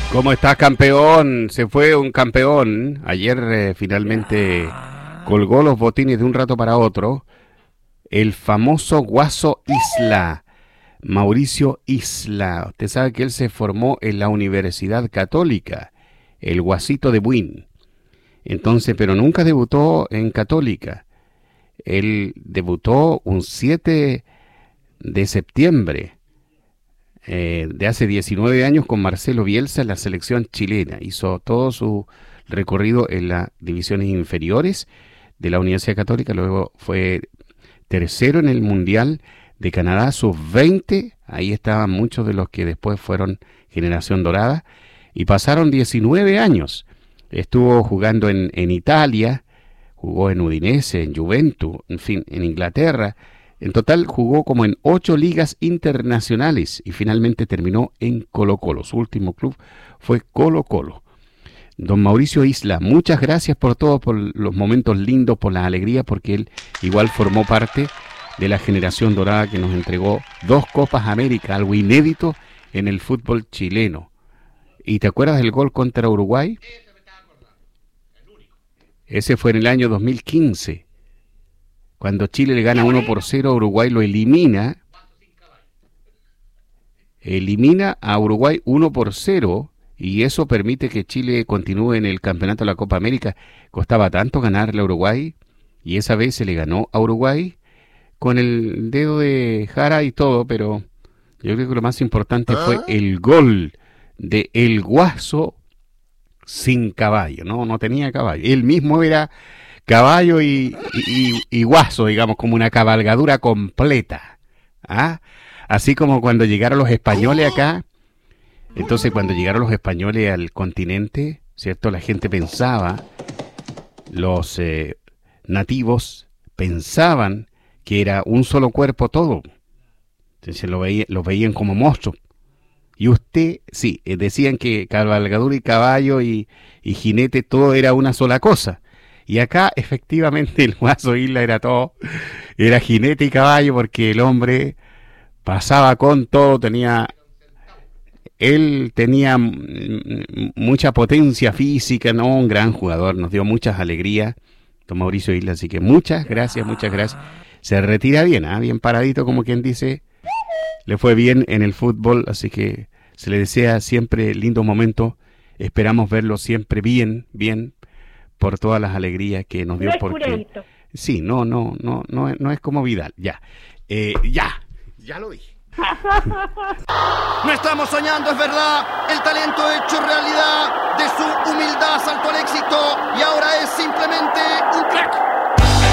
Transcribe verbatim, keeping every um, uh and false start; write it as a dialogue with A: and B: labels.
A: ¿Cómo estás, campeón? Se fue un campeón. Ayer eh, finalmente colgó los botines de un rato para otro. El famoso Guaso Isla, Mauricio Isla. Usted sabe que él se formó en la Universidad Católica, el Guasito de Buin. Entonces, pero nunca debutó en Católica. Él debutó un siete de septiembre eh, de hace diecinueve años con Marcelo Bielsa en la selección chilena. Hizo todo su recorrido en las divisiones inferiores de la Universidad Católica. Luego fue tercero en el Mundial de Canadá sub veinte. Ahí estaban muchos de los que después fueron Generación Dorada. Y pasaron diecinueve años. Estuvo jugando en, en Italia, jugó en Udinese, en Juventus, en fin, en Inglaterra. En total jugó como en ocho ligas internacionales y finalmente terminó en Colo-Colo. Su último club fue Colo-Colo. Don Mauricio Isla, muchas gracias por todo, por los momentos lindos, por la alegría, porque él igual formó parte de la generación dorada que nos entregó dos Copas América, algo inédito en el fútbol chileno. ¿Y te acuerdas del gol contra Uruguay? Ese fue en el año dos mil quince, cuando Chile le gana uno por cero a Uruguay, lo elimina, elimina a Uruguay uno por cero, y eso permite que Chile continúe en el campeonato de la Copa América. Costaba tanto ganarle a Uruguay, y esa vez se le ganó a Uruguay con el dedo de Jara y todo, pero yo creo que lo más importante ¿Ah? fue el gol de El Guaso sin caballo, no, no tenía caballo. Él mismo era caballo y, y, y, y guaso, digamos, como una cabalgadura completa. ¿Ah? Así como cuando llegaron los españoles acá. Entonces, cuando llegaron los españoles al continente, ¿cierto? La gente pensaba, los eh, nativos pensaban que era un solo cuerpo todo. Entonces lo veían, los veían como monstruos. Y usted, sí, eh, decían que cabalgadura y caballo y, y jinete, todo era una sola cosa. Y acá, efectivamente, el Guaso Isla era todo, era jinete y caballo, porque el hombre pasaba con todo, tenía, él tenía m- mucha potencia física, ¿no? Un gran jugador, nos dio muchas alegrías, don Mauricio Isla, así que muchas gracias, muchas gracias. Se retira bien, ¿eh? Bien paradito, como quien dice. Le fue bien en el fútbol, así que se le desea siempre lindos momentos. Esperamos verlo siempre bien, bien, por todas las alegrías que nos dio. No porque curadito. Sí, no, no, no, no, no es como Vidal. Ya, eh, ya, ya lo dije.
B: No estamos soñando, es verdad. El talento hecho realidad.